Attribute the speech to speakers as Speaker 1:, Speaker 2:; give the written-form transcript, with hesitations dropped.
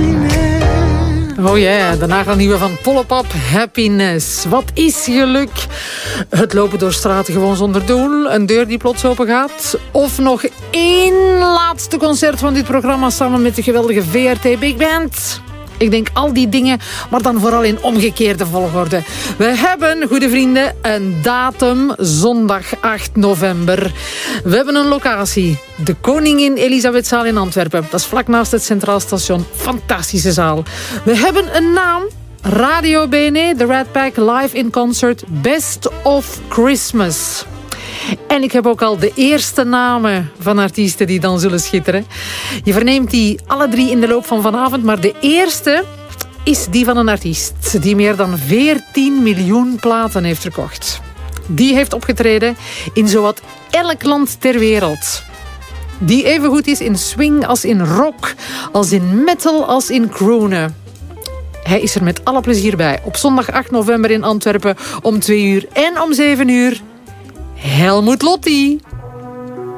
Speaker 1: Oh ja, daarna gaan nieuwe van Pollepap, Happiness. Wat is geluk? Het lopen door straten gewoon zonder doel. Een deur die plots open gaat. Of nog één laatste concert van dit programma samen met de geweldige VRT Big Band. Ik denk al die dingen, maar dan vooral in omgekeerde volgorde. We hebben, goede vrienden, een datum, zondag 8 november. We hebben een locatie, de Koningin Elisabethzaal in Antwerpen. Dat is vlak naast het Centraal Station. Fantastische zaal. We hebben een naam, Radio BNE, The Rat Pack live in concert, Best of Christmas. En ik heb ook al de eerste namen van artiesten die dan zullen schitteren. Je verneemt die alle drie in de loop van vanavond, maar de eerste is die van een artiest die meer dan 14 miljoen platen heeft verkocht. Die heeft opgetreden in zowat elk land ter wereld. Die even goed is in swing als in rock, als in metal als in croonen. Hij is er met alle plezier bij. Op zondag 8 november in Antwerpen om 2 uur en om 7 uur. Helmut Lotti.